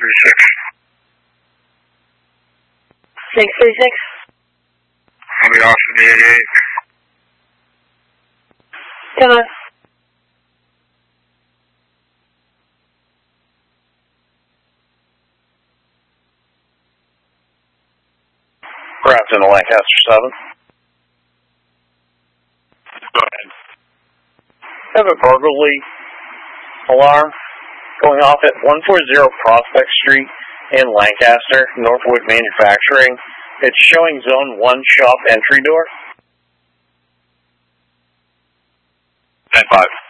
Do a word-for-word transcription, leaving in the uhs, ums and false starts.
three six. six three six. I'll be Austin D eighty-eight. Come on. Grafton to Lancaster seven. Go ahead. I have a burglary alarm going off at one forty Prospect Street in Lancaster, Northwood Manufacturing. It's showing zone one shop entry door. ten five.